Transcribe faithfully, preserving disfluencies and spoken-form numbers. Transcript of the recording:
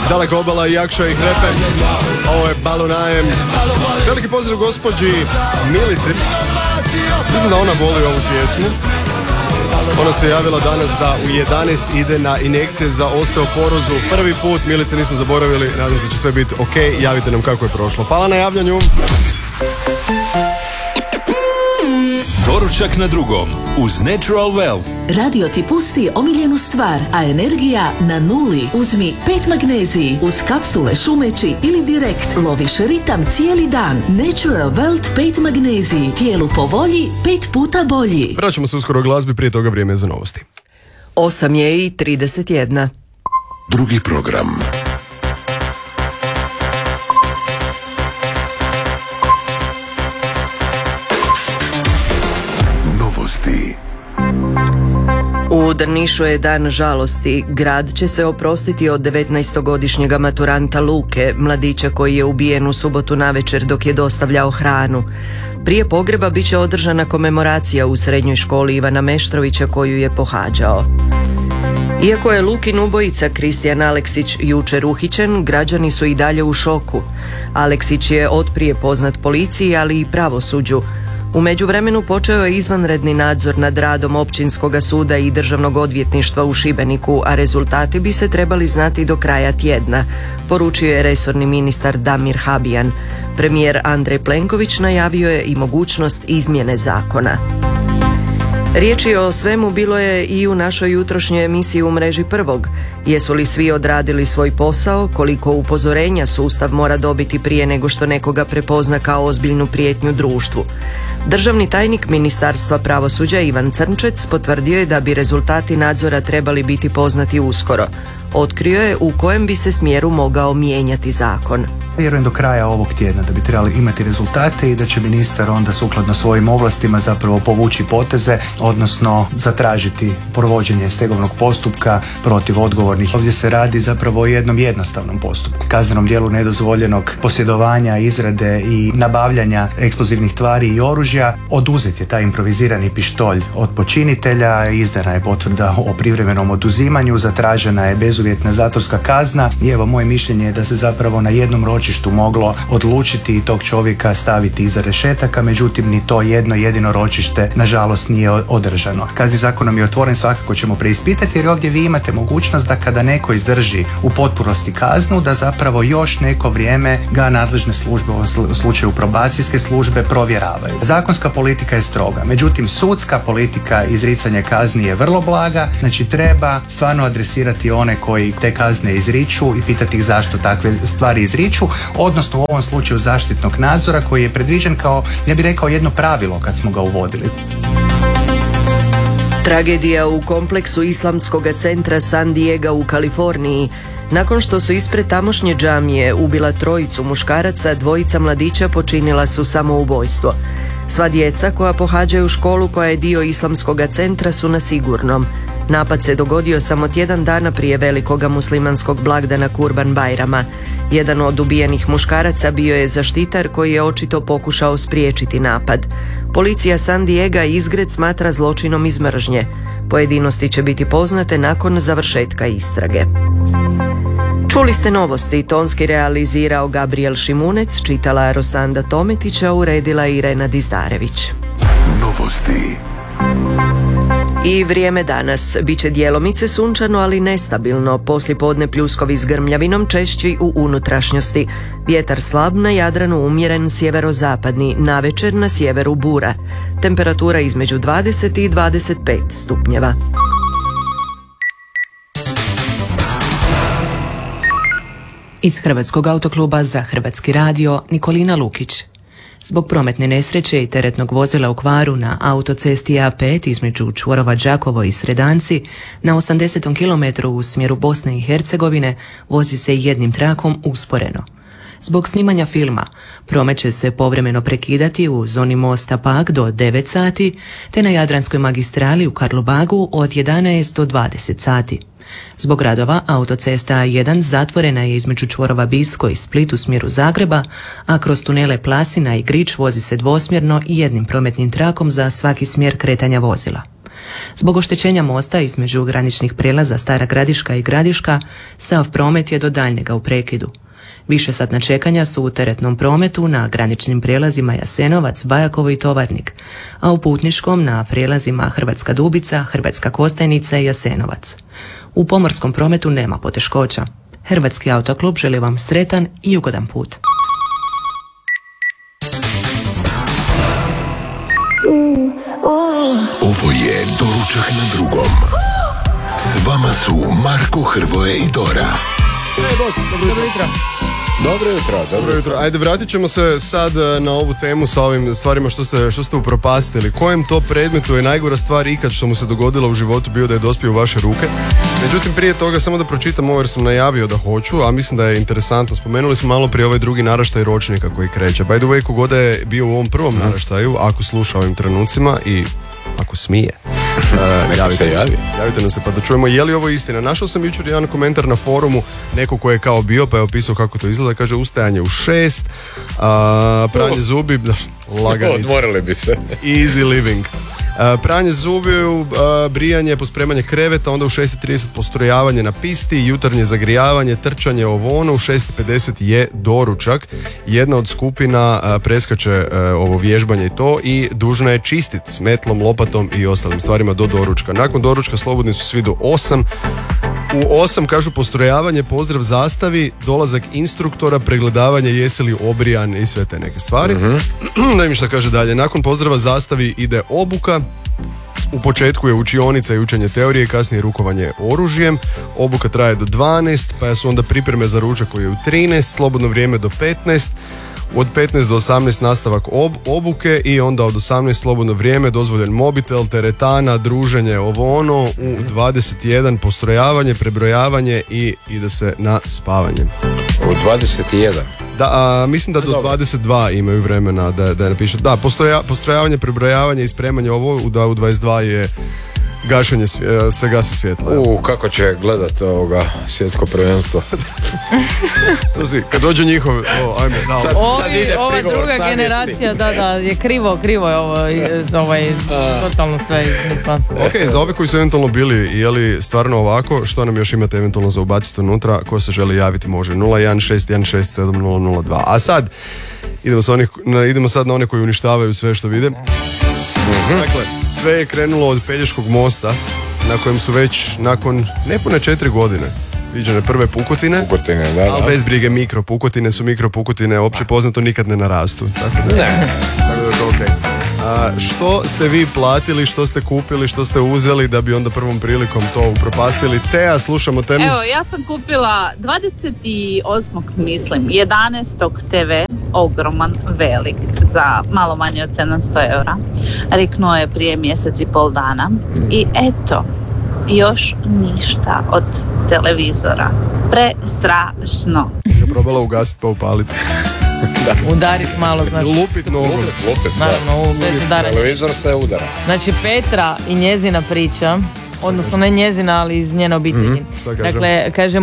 Daleka obala i Jakša i Hrepe. Ovo je Balunajem. Veliki pozdrav gospođi Milici. Mislim da ona voli ovu pjesmu. Ona se javila danas da u jedanaest ide na injekcije za osteoporozu. Prvi put, Milice, nismo zaboravili. Nadam se da će sve biti ok. Javite nam kako je prošlo. Hvala na javljanju. Doručak na drugom uz Natural Well. Radio ti pusti omiljenu stvar, a energija na nuli. Uzmi pet magneziji uz kapsule šumeći ili direkt loviš ritam cijeli dan. Natural Well pet magneziji. Tijelu po volji, pet puta bolji. Vraćamo se uskoro o glazbi, prije toga vrijeme za novosti. osam je i trideset jedna. Drugi program. U Drnišu je dan žalosti. Grad će se oprostiti od devetnaestogodišnjega maturanta Luke, mladića koji je ubijen u subotu navečer dok je dostavljao hranu. Prije pogreba bit će održana komemoracija u srednjoj školi Ivana Meštrovića koju je pohađao. Iako je Lukin ubojica Kristijan Aleksić jučer uhićen, građani su i dalje u šoku. Aleksić je otprije poznat policiji, ali i pravosuđu. U međuvremenu počeo je izvanredni nadzor nad radom Općinskog suda i Državnog odvjetništva u Šibeniku, a rezultati bi se trebali znati do kraja tjedna, poručio je resorni ministar Damir Habijan. Premijer Andrej Plenković najavio je i mogućnost izmjene zakona. Riječi o svemu bilo je i u našoj jutrošnjoj emisiji u mreži Prvog. Jesu li svi odradili svoj posao, koliko upozorenja sustav mora dobiti prije nego što nekoga prepozna kao ozbiljnu prijetnju društvu. Državni tajnik Ministarstva pravosuđa Ivan Crnčec potvrdio je da bi rezultati nadzora trebali biti poznati uskoro. Otkrio je u kojem bi se smjeru mogao mijenjati zakon. Vjerujem do kraja ovog tjedna da bi trebali imati rezultate i da će ministar onda sukladno svojim ovlastima zapravo povući poteze, odnosno zatražiti provođenje stegovnog postupka protiv odgovornih. Ovdje se radi zapravo o jednom jednostavnom postupku. Kaznenom djelu nedozvoljenog posjedovanja, izrade i nabavljanja eksplozivnih tvari i oružja. Oduzet je taj improvizirani pištolj od počinitelja, izdana je potvrda o privremenom oduzimanju, zatražena je bezuvjetna zatvorska kazna i evo moje mišljenje je da se zapravo na jednom ročištu moglo odlučiti i tog čovjeka staviti iza rešetaka, međutim ni to jedno jedino ročište nažalost nije održano. Kazni zakonom je otvoren, svakako ćemo preispitati jer ovdje vi imate mogućnost da kada neko izdrži u potpunosti kaznu da zapravo još neko vrijeme ga nadležne službe, u ovom slučaju probacijske službe, provjeravaju. Zakonska politika je stroga, međutim sudska politika izricanja kazni je vrlo blaga, znači treba stvarno adresirati one koji te kazne izriču i pitati ih zašto takve stvari izriču, odnosno u ovom slučaju zaštitnog nadzora koji je predviđen kao, ja bih rekao, jedno pravilo kad smo ga uvodili. Tragedija u kompleksu islamskog centra San Diego u Kaliforniji. Nakon što su ispred tamošnje džamije ubila trojicu muškaraca, dvojica mladića počinila su samoubojstvo. Sva djeca koja pohađaju školu koja je dio islamskog centra su na sigurnom. Napad se dogodio samo tjedan dana prije velikoga muslimanskog blagdana Kurban Bajrama. Jedan od ubijenih muškaraca bio je zaštitar koji je očito pokušao spriječiti napad. Policija San Diega izgred smatra zločinom iz mržnje. Pojedinosti će biti poznate nakon završetka istrage. Čuli ste novosti, tonski realizirao Gabriel Šimunec, čitala Rosanda Tometića, uredila Irena Dizdarević. Novosti. I vrijeme danas. Biće djelomice sunčano, ali nestabilno. Poslijepodne pljuskovi s grmljavinom, češći u unutrašnjosti. Vjetar slab, na Jadranu umjeren sjeverozapadni, navečer na sjeveru bura. Temperatura između dvadeset i dvadeset pet stupnjeva. Iz Hrvatskog autokluba za Hrvatski radio Nikolina Lukić. Zbog prometne nesreće i teretnog vozila u kvaru na autocesti A pet između čvorova Đakovo i Sredanci na osamdesetom kilometru u smjeru Bosne i Hercegovine vozi se jednim trakom usporeno. Zbog snimanja filma promet će se povremeno prekidati u zoni mosta Pag do devet sati te na Jadranskoj magistrali u Karlobagu od jedanaest do dvadeset sati. Zbog radova autocesta A jedan zatvorena je između čvorova Bisko i Split u smjeru Zagreba, a kroz tunele Plasina i Grič vozi se dvosmjerno i jednim prometnim trakom za svaki smjer kretanja vozila. Zbog oštećenja mosta između graničnih prijelaza Stara Gradiška i Gradiška, sav promet je do daljnjega u prekidu. Višesatna čekanja su u teretnom prometu na graničnim prijelazima Jasenovac, Bajakovo i Tovarnik, a u putničkom na prijelazima Hrvatska Dubica, Hrvatska Kostajnica i Jasenovac. U pomorskom prometu nema poteškoća. Hrvatski autoklub želi vam sretan i ugodan put. Ovo je Doručak na drugom. S vama su Marko, Hrvoje i Dora. Dobro jutro. Dobro jutro, dobro jutro. Ajde, vratit ćemo se sad na ovu temu sa ovim stvarima što ste, što ste upropastili. Kojem to predmetu je najgora stvar ikad što mu se dogodilo u životu bio da je dospio u vaše ruke? Međutim, prije toga samo da pročitam ovo jer sam najavio da hoću, a mislim da je interesantno. Spomenuli smo malo prije ovaj drugi naraštaj ročnika koji kreće. By the way, kogoda je bio u ovom prvom naraštaju, ako sluša ovim trenucima i ako smije, uh, javite, se javi. javite nam se pa da čujemo je li ovo istina. Našao sam jučer jedan komentar na forumu, neko ko je kao bio pa je opisao kako to izgleda, kaže ustajanje u šest, uh, pranje uh. zubi, laganica, odmorili bi se, easy living. Uh, pranje zubi, uh, brijanje, pospremanje kreveta, onda u šest i trideset postrojavanje na pisti, jutarnje zagrijavanje, trčanje ovono, u šest i pedeset je doručak. Jedna od skupina uh, preskače uh, ovo vježbanje i to i dužna je čistiti s metlom, lopatom i ostalim stvarima do doručka. Nakon doručka slobodni su svi do osam. U osam kažu postrojavanje, pozdrav zastavi, dolazak instruktora, pregledavanje jesi li obrijan i sve te neke stvari. Mm-hmm. Da im šta kaže dalje. Nakon pozdrava zastavi ide obuka. U početku je učionica i učenje teorije, kasnije rukovanje oružjem. Obuka traje do dvanaest, pa su onda pripreme za ručak koji je u trinaest, slobodno vrijeme do petnaest. Od petnaest do osamnaest nastavak ob, obuke i onda od osamnaest slobodno vrijeme, dozvoljen mobitel, teretana, druženje, ovo ono, u dvadeset jedan postrojavanje, prebrojavanje i ide se na spavanje. U dvadeset jedan? Da, a, mislim da do dvadeset dva imaju vremena da, da je napišu. Da, postroja, postrojavanje, prebrojavanje i spremanje ovo, da u dvadeset dva je gašenje, se gasi svjetlo. U, kako će gledat ovoga svjetsko prvenstvo. Kad dođe njihov, o, ajme, da. Sad, Ovi, sad ide ova druga generacija, da, da, je krivo, krivo je ovo, ovaj, totalno sve izmisla. Ok, za ove koji su eventualno bili, je li stvarno ovako, što nam još imate eventualno za ubaciti unutra, ko se želi javiti može nula jedan šest jedan šest sedam nula nula dva. A sad, idemo, sa onih, idemo sad na one koji uništavaju sve što vide. Dakle, sve je krenulo od Pelješkog mosta na kojem su već nakon nepune četiri godine viđene prve pukotine, pukotine da, da. Ali bez brige mikro pukotine su mikro pukotine, opće poznato nikad ne narastu. Tako da, ne. Tako da je to ok. A, što ste vi platili, što ste kupili, što ste uzeli da bi onda prvom prilikom to upropastili? Teja, slušamo temu. Evo, ja sam kupila dvadeset osmog mislim, jedanaestog te ve, ogroman, velik, za malo manje od sedamsto eura. Riknuo je prije mjesec i pol dana. I eto, još ništa od televizora. Prestrašno. Je probala ugasiti pa upaliti. Da. Udarit malo, znači. Lupit nogu. Lupit, lupit, naravno, u bez udaranja. Televizor se udara. Znači, Petra i njezina priča, odnosno ne njezina, ali iz njene obitelji. Mm-hmm. Dakle, kaže